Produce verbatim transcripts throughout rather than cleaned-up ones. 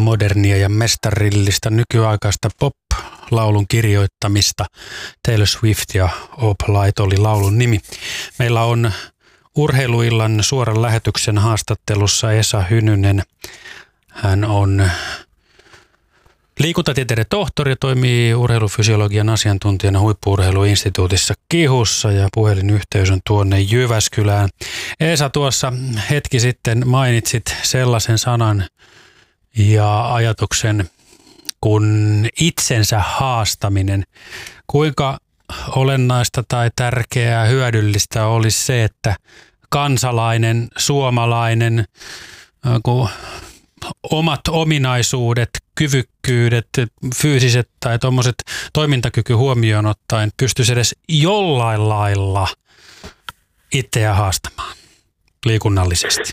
modernia ja mestarillista nykyaikaista pop-laulun kirjoittamista. Taylor Swift ja Opalite oli laulun nimi. Meillä on Urheiluillan suoran lähetyksen haastattelussa Esa Hynynen. Hän on liikuntatieteiden tohtori ja toimii urheilufysiologian asiantuntijana Huippu-urheiluinstituutissa Kihussa ja puhelinyhteys on tuonne Jyväskylään. Esa, tuossa hetki sitten mainitsit sellaisen sanan ja ajatuksen kuin itsensä haastaminen. Kuinka olennaista tai tärkeää hyödyllistä olisi se, että kansalainen, suomalainen, kun omat ominaisuudet, kyvykkyydet, fyysiset tai tuommoiset toimintakyky huomioon ottaen pystyisi edes jollain lailla itseä haastamaan liikunnallisesti?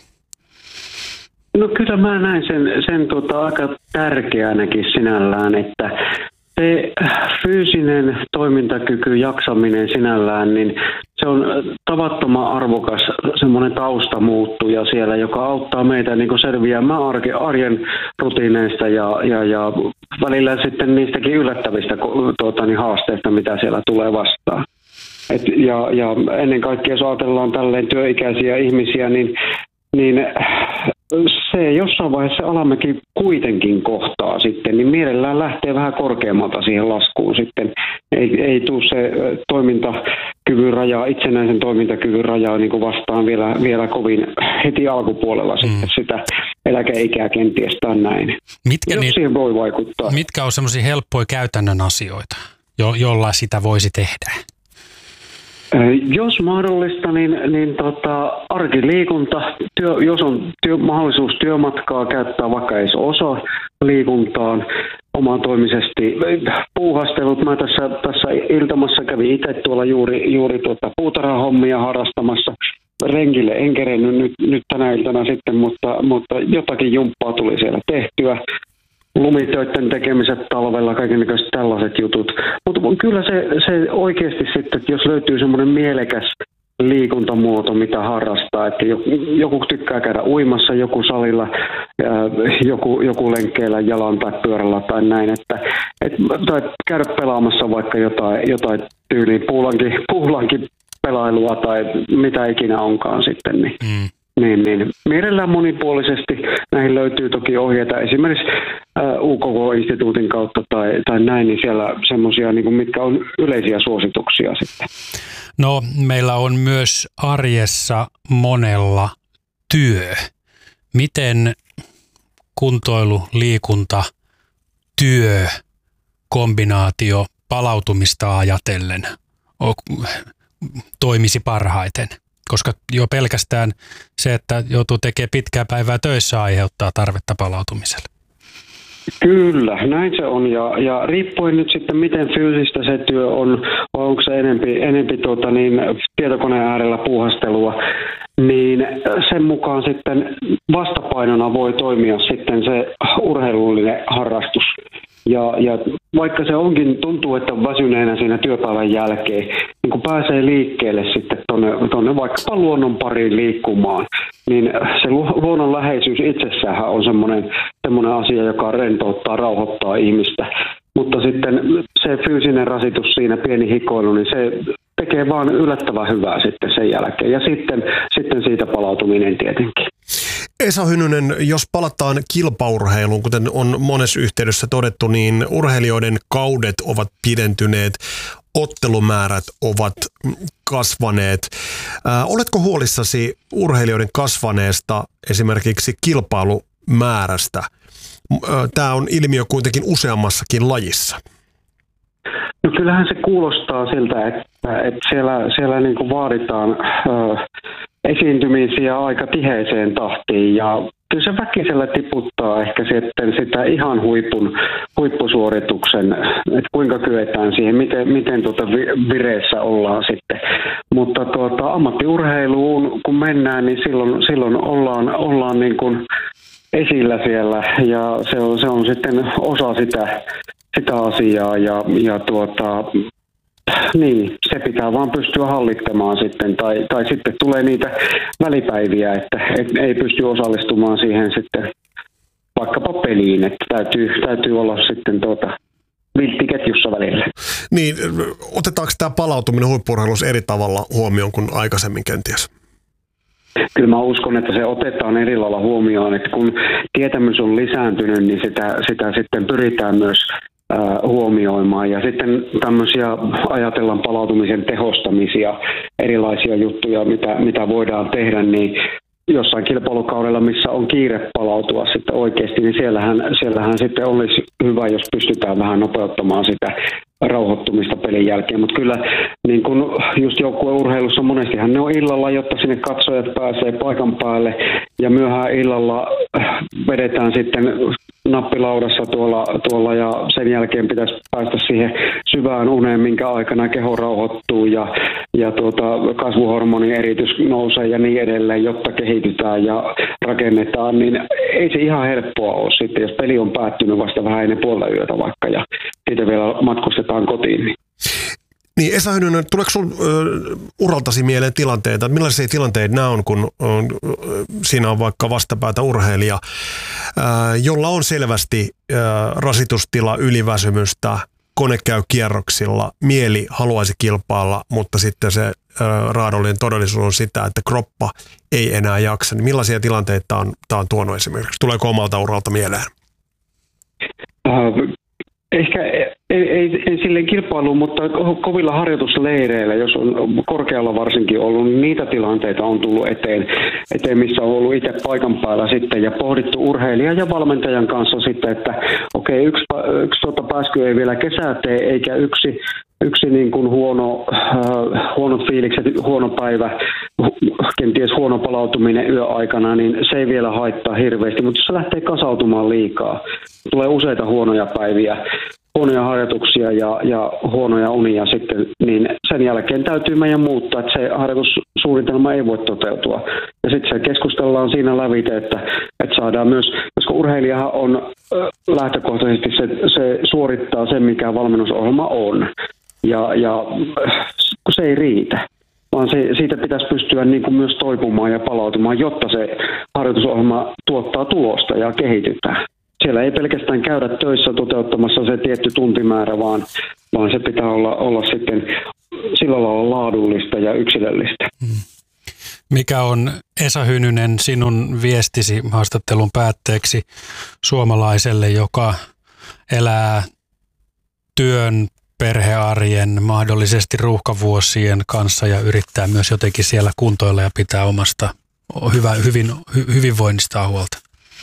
No kyllä mä näin sen, sen tota, aika tärkeänäkin sinällään, että se fyysinen toimintakyky, jaksaminen sinällään, niin se on tavattoman arvokas semmoinen taustamuuttuja siellä, joka auttaa meitä niin kuin selviämään arjen rutiineista ja, ja, ja välillä sitten niistäkin yllättävistä tuota, niin haasteista, mitä siellä tulee vastaan. Et, ja, ja ennen kaikkea, jos ajatellaan tälleen työikäisiä ihmisiä, niin, niin se jossain vaiheessa alamäki kuitenkin kohtaa sitten, niin mielellään lähtee vähän korkeammalta siihen laskuun sitten. Ei, ei tule se toimintakyvyn raja, itsenäisen toimintakyvyn rajaa niin kuin vastaan vielä, vielä kovin heti alkupuolella mm. sitten sitä eläkeikää kenties tai näin. Mitkä, Jos siihen voi vaikuttaa. Mitkä on semmoisia helppoja käytännön asioita, jo, jolla sitä voisi tehdä? Jos mahdollista, niin, niin tota, arkiliikunta, työ, jos on työ, mahdollisuus työmatkaa käyttää vaikka edes osa liikuntaan omatoimisesti. Puuhastelut, mä tässä, tässä iltamassa kävin itse tuolla juuri, juuri tuota puutarhahommia harrastamassa. Renkille en kerennyt nyt, nyt tänä iltana sitten, mutta, mutta jotakin jumppaa tuli siellä tehtyä. Lumitöiden tekemiset talvella, kaikennäköiset tällaiset jutut. Mutta kyllä se, se oikeasti sitten, että jos löytyy semmoinen mielekäs liikuntamuoto, mitä harrastaa, että joku, joku tykkää käydä uimassa, joku salilla, joku, joku lenkkeellä jalan tai pyörällä tai näin, että, et, tai käydä pelaamassa vaikka jotain, jotain tyyliin puulankin, puulankin pelailua tai mitä ikinä onkaan sitten, niin mm. Niin, niin. Mielellään monipuolisesti näihin löytyy toki ohjeita esimerkiksi ää, U K K-instituutin kautta tai, tai näin, niin siellä semmoisia, niin kuin mitkä on yleisiä suosituksia sitten. No, meillä on myös arjessa monella työ. Miten kuntoilu, liikunta, työ, kombinaatio palautumista ajatellen toimisi parhaiten? Koska jo pelkästään se, että joutuu tekemään pitkää päivää töissä, aiheuttaa tarvetta palautumiselle. Kyllä, näin se on. Ja, ja riippuen nyt sitten, miten fyysistä se työ on, vai onko se enempi, enempi tuota niin, tietokoneen äärellä puuhastelua, niin sen mukaan sitten vastapainona voi toimia sitten se urheilullinen harrastus. Ja, ja vaikka se onkin, tuntuu, että on väsyneenä siinä työpäivän jälkeen, niin kun pääsee liikkeelle sitten tuonne, tuonne vaikkapa luonnon pariin liikkumaan, niin se luonnon läheisyys itsessään on semmoinen, semmoinen asia, joka rentouttaa, rauhoittaa ihmistä. Mutta sitten se fyysinen rasitus siinä, pieni hikoilu, niin se tekee vaan yllättävän hyvää sitten sen jälkeen. Ja sitten, sitten siitä palautuminen tietenkin. Esa Hynynen, jos palataan kilpaurheiluun, kuten on monessa yhteydessä todettu, niin urheilijoiden kaudet ovat pidentyneet, ottelumäärät ovat kasvaneet. Äh, oletko huolissasi urheilijoiden kasvaneesta esimerkiksi kilpailumäärästä? Tämä on ilmiö kuitenkin useammassakin lajissa. No kyllähän se kuulostaa siltä, että, että siellä, siellä niin kuin vaaditaan ö, esiintymisiä aika tiheeseen tahtiin ja kyllä se väkisellä tiputtaa ehkä sitten sitä ihan huipun, huippusuorituksen, että kuinka kyetään siihen, miten, miten tuota vireessä ollaan sitten. Mutta tuota, ammattiurheiluun kun mennään, niin silloin, silloin ollaan, ollaan niin kuin esillä siellä ja se on, se on sitten osa sitä, sitä asiaa ja, ja tuota, niin, se pitää vaan pystyä hallittamaan sitten tai, tai sitten tulee niitä välipäiviä, että et, ei pysty osallistumaan siihen sitten vaikkapa peliin, että täytyy, täytyy olla sitten tuota vilttiketjussa välillä. Niin, otetaanko tämä palautuminen huippu-urheilussa eri tavalla huomioon kuin aikaisemmin kenties? Kyllä mä uskon, että se otetaan eri lailla huomioon, että kun tietämys on lisääntynyt, niin sitä, sitä sitten pyritään myös äh, huomioimaan. Ja sitten tämmöisiä ajatellaan palautumisen tehostamisia, erilaisia juttuja, mitä, mitä voidaan tehdä, niin jossain kilpailukaudella, missä on kiire palautua sitten oikeasti, niin siellähän, siellähän sitten olisi hyvä, jos pystytään vähän nopeuttamaan sitä rauhoittumista pelin jälkeen. Mutta kyllä niin kun just joukkueurheilussa monestihan ne on illalla, jotta sinne katsojat pääsee paikan päälle ja myöhään illalla vedetään sitten nappilaudassa tuolla, tuolla ja sen jälkeen pitäisi päästä siihen syvään uneen, minkä aikana keho rauhoittuu ja, ja tuota, kasvuhormonieritys nousee ja niin edelleen, jotta kehitytään ja rakennetaan, niin ei se ihan helppoa ole sitten, jos peli on päättynyt vasta vähän ennen puolta yötä vaikka ja siitä vielä matkustetaan kotiin. Niin. Niin Esa Hynynen, tuleeko sinulla uraltasi mieleen tilanteita? Millaisia tilanteita nämä on, kun on, siinä on vaikka vastapäätä urheilija, ää, jolla on selvästi ää, rasitustila, yliväsymystä, kone käy kierroksilla, mieli haluaisi kilpailla, mutta sitten se ää, raadollinen todellisuus on sitä, että kroppa ei enää jaksa. Niin millaisia tilanteita tämä on, tämä on tuonut esimerkiksi? Tuleeko omalta uralta mieleen? Uh. Ehkä ei, ei, ei silleen kilpailuun, mutta kovilla harjoitusleireillä, jos on korkealla varsinkin ollut, niin niitä tilanteita on tullut eteen, eteen missä on ollut itse paikan päällä sitten ja pohdittu urheilijan ja valmentajan kanssa sitten, että okei, okay, yksi, yksi tuota pääsky ei vielä kesää tee, eikä yksi, yksi niin kuin huono, äh, huonot fiilikset, huono päivä, kenties huono palautuminen yöaikana, niin se ei vielä haittaa hirveästi, mutta jos se lähtee kasautumaan liikaa, tulee useita huonoja päiviä, huonoja harjoituksia ja, ja huonoja unia sitten, niin sen jälkeen täytyy meidän muuttaa, että se harjoitussuunnitelma ei voi toteutua. Ja sitten se keskustellaan siinä lävite, että, että saadaan myös, koska urheilijahan on lähtökohtaisesti, se, se suorittaa sen, mikä valmennusohjelma on. Ja, ja kun se ei riitä, vaan se, siitä pitäisi pystyä niin kuin myös toipumaan ja palautumaan, jotta se harjoitusohjelma tuottaa tulosta ja kehitytään. Siellä ei pelkästään käydä töissä toteuttamassa se tietty tuntimäärä, vaan, vaan se pitää olla, olla sitten sillä lailla laadullista ja yksilöllistä. Mikä on, Esa Hynynen, sinun viestisi haastattelun päätteeksi suomalaiselle, joka elää työn, perhearjen, mahdollisesti ruuhkavuosien kanssa ja yrittää myös jotenkin siellä kuntoilla ja pitää omasta hyvä, hyvin, hy, hyvinvoinnistaan huolta?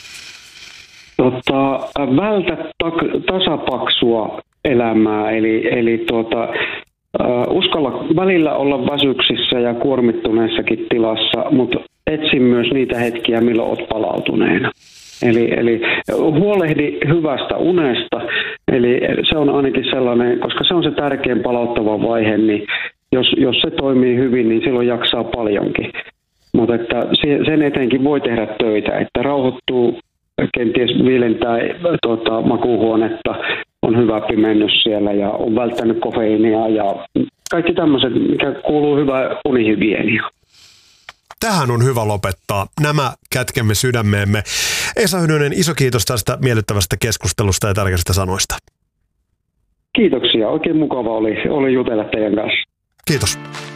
Tota, vältä tak- tasapaksua elämää, eli, eli tuota, uh, uskalla välillä olla väsyksissä ja kuormittuneessakin tilassa, mutta etsi myös niitä hetkiä, milloin olet palautuneena. Eli, eli huolehdi hyvästä unesta, eli se on ainakin sellainen, koska se on se tärkein palauttava vaihe, niin jos, jos se toimii hyvin, niin silloin jaksaa paljonkin. Mutta että sen eteenkin voi tehdä töitä, että rauhoittuu, kenties viilentää tuota, makuuhuonetta, on hyvä pimennys siellä ja on välttänyt kofeiinia ja kaikki tämmöiset, mikä kuuluu hyvää unihygienia. Tähän on hyvä lopettaa. Nämä kätkemme sydämeemme. Esa Hynynen, iso kiitos tästä miellyttävästä keskustelusta ja tärkeistä sanoista. Kiitoksia. Oikein mukava oli, oli jutella teidän kanssa. Kiitos.